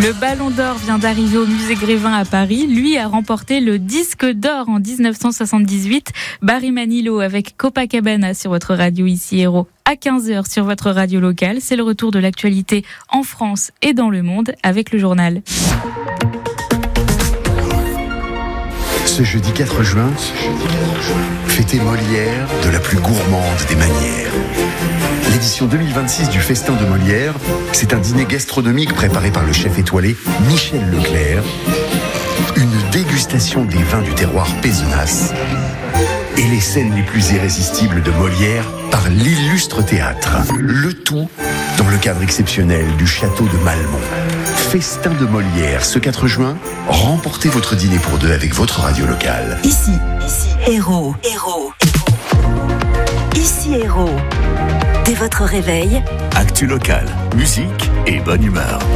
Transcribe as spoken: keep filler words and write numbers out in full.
Le Ballon d'Or vient d'arriver au musée Grévin à Paris. Lui a remporté le disque d'or en dix-neuf cent soixante-dix-huit. Barry Manilow avec Copacabana sur votre radio ici Héros. À quinze heures sur votre radio locale. C'est le retour de l'actualité en France et dans le monde avec le journal. Ce jeudi quatre juin, fêtez Molière de la plus gourmande des manières. L'édition deux mille vingt-six du Festin de Molière, c'est un dîner gastronomique préparé par le chef étoilé Michel Leclerc. Une dégustation des vins du terroir Pézenas. Et les scènes les plus irrésistibles de Molière par l'illustre théâtre. Le tout dans le cadre exceptionnel du château de Malmont. Festin de Molière, ce quatre juin, remportez votre dîner pour deux avec votre radio locale. Ici, ici, Héros, Héros. Ici, Héros. Dès votre réveil, actu locale, musique et bonne humeur.